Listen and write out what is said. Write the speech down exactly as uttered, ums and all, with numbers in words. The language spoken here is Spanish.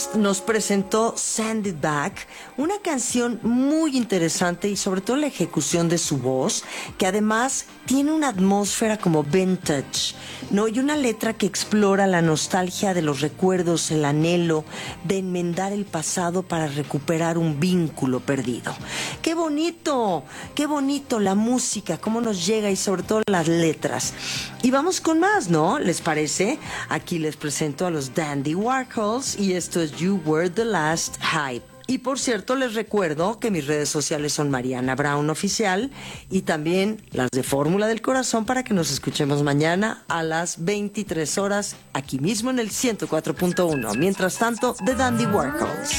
nos presentó Send It Back, una canción muy interesante y sobre todo la ejecución de su voz, que además tiene una atmósfera como vintage, ¿no? Y una letra que explora la nostalgia de los recuerdos, el anhelo de enmendar el pasado para recuperar un vínculo perdido. ¡Qué bonito! ¡Qué bonito la música! Cómo nos llega y sobre todo las letras. Y vamos con más, ¿no? ¿Les parece? Aquí les presento a los Dandy Warhols y esto es You Were the Last Hype. Y por cierto, les recuerdo que mis redes sociales son Mariana Brown Oficial y también las de Fórmula del Corazón para que nos escuchemos mañana a las veintitrés horas aquí mismo en el ciento cuatro punto uno. Mientras tanto, The Dandy Warhols.